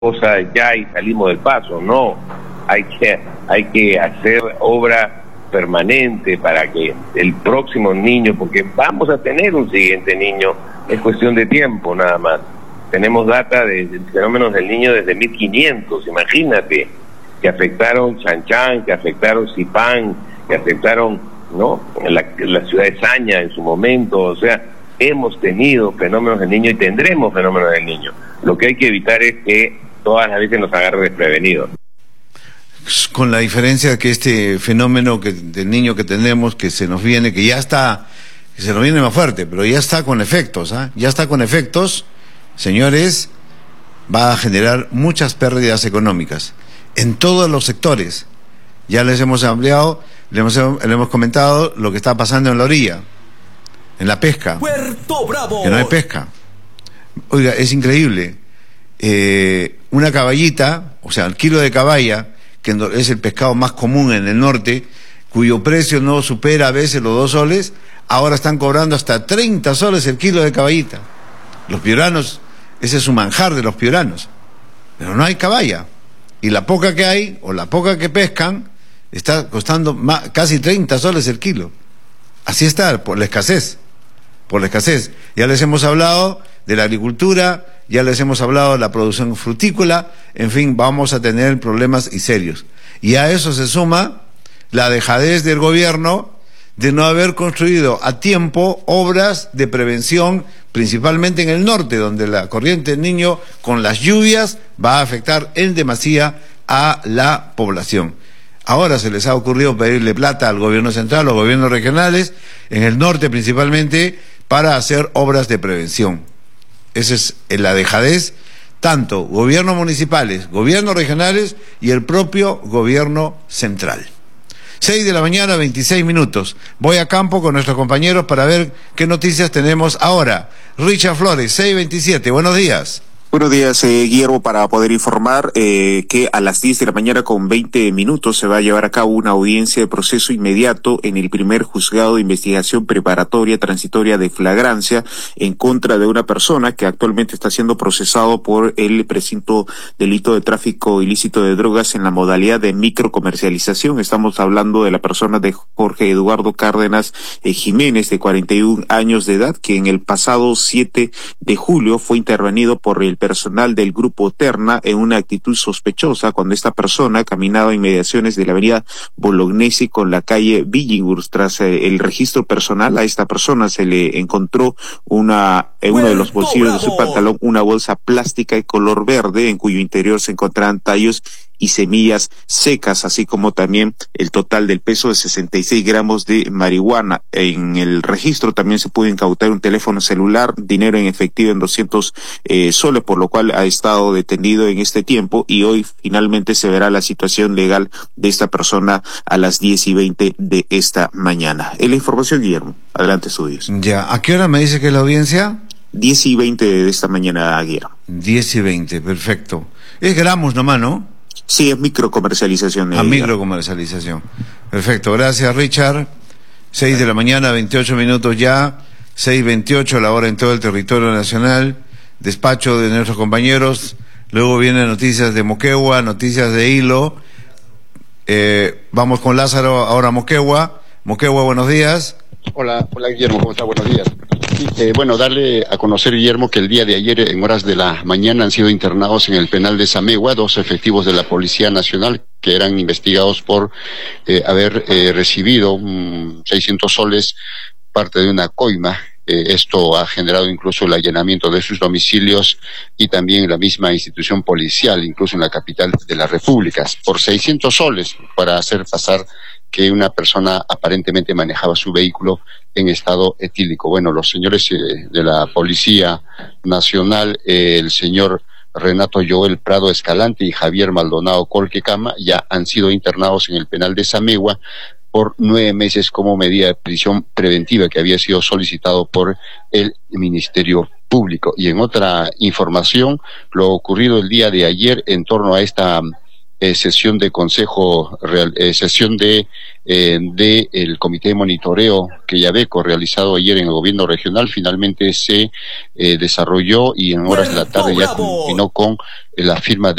cosa ya y salimos del paso. No, hay que hacer obra permanente para que el próximo niño, porque vamos a tener un siguiente niño, es cuestión de tiempo nada más. Tenemos data de fenómenos del niño desde 1500, imagínate, que afectaron Chanchan, que afectaron Sipán, que afectaron, ¿no?, la ciudad de Saña en su momento. O sea, hemos tenido fenómenos del niño y tendremos fenómenos del niño. Lo que hay que evitar es que todas las veces nos agarre desprevenidos. Con la diferencia que este fenómeno del niño que tenemos, que se nos viene, que ya está, que se nos viene más fuerte, pero ya está con efectos, ya está con efectos, señores, va a generar muchas pérdidas económicas en todos los sectores. Ya les hemos ampliado, le hemos comentado lo que está pasando en la orilla, en la pesca, Puerto Bravo, que no hay pesca. Oiga, es increíble. Una caballita, o sea, el kilo de caballa, que es el pescado más común en el norte, cuyo precio no supera a veces los 2 soles, ahora están cobrando hasta 30 soles el kilo de caballita. Los piuranos, ese es un manjar de los piuranos, pero no hay caballa, y la poca que hay, o la poca que pescan, está costando casi 30 soles el kilo. Así está, por la escasez. Ya les hemos hablado de la agricultura, ya les hemos hablado de la producción frutícola, en fin, vamos a tener problemas y serios. Y a eso se suma la dejadez del gobierno de no haber construido a tiempo obras de prevención, principalmente en el norte, donde la corriente del Niño, con las lluvias, va a afectar en demasía a la población. Ahora se les ha ocurrido pedirle plata al gobierno central, a los gobiernos regionales, en el norte principalmente, para hacer obras de prevención. Esa es la dejadez, tanto gobiernos municipales, gobiernos regionales y el propio gobierno central. 6 de la mañana, 26 minutos. Voy a campo con nuestros compañeros para ver qué noticias tenemos ahora. Richard Flores, 627, buenos días. Buenos días, Guillermo, para poder informar que a las 10 de la mañana con 20 minutos se va a llevar a cabo una audiencia de proceso inmediato en el primer juzgado de investigación preparatoria transitoria de flagrancia en contra de una persona que actualmente está siendo procesado por el presunto delito de tráfico ilícito de drogas en la modalidad de microcomercialización. Estamos hablando de la persona de Jorge Eduardo Cárdenas Jiménez, de 41 años de edad, que en el pasado 7 de julio fue intervenido por el personal del Grupo Terna en una actitud sospechosa cuando esta persona caminaba en inmediaciones de la avenida Bolognesi con la calle Billinghurst. Tras el registro personal, a esta persona se le encontró en uno de los bolsillos de su pantalón una bolsa plástica de color verde en cuyo interior se encontraban tallos y semillas secas, así como también el total del peso de 66 gramos de marihuana. En el registro también se pudo incautar un teléfono celular, dinero en efectivo en 200 soles, por lo cual ha estado detenido en este tiempo y hoy finalmente se verá la situación legal de esta persona a las 10:20 de esta mañana. Es la información, Guillermo. Adelante, estudios. Ya, ¿a qué hora me dice que es la audiencia? 10:20 de esta mañana, Guillermo. 10:20, perfecto. Es gramos nomás, ¿no? Sí, es microcomercialización. Microcomercialización. Perfecto, gracias, Richard. 6 de la mañana, 28 minutos ya. 6:28 la hora en todo el territorio nacional. Despacho de nuestros compañeros. Luego vienen noticias de Moquegua, noticias de Hilo. Vamos con Lázaro, ahora Moquegua. Moquegua, buenos días. Hola Guillermo, ¿cómo está? Buenos días. Sí, bueno, darle a conocer, Guillermo, que el día de ayer, en horas de la mañana, han sido internados en el penal de Samegua 2 efectivos de la Policía Nacional que eran investigados por haber recibido 600 soles, parte de una coima. Esto ha generado incluso el allanamiento de sus domicilios y también en la misma institución policial, incluso en la capital de la República, por 600 soles para hacer pasar que una persona aparentemente manejaba su vehículo en estado etílico. Bueno, los señores de la Policía Nacional, el señor Renato Joel Prado Escalante y Javier Maldonado Colquecama, ya han sido internados en el penal de Samegua por 9 meses como medida de prisión preventiva que había sido solicitado por el Ministerio Público. Y en otra información, lo ocurrido el día de ayer en torno a esta sesión de consejo, sesión de el comité de monitoreo que Yabeco realizado ayer en el gobierno regional, finalmente se desarrolló y en horas de la tarde ya culminó con la firma de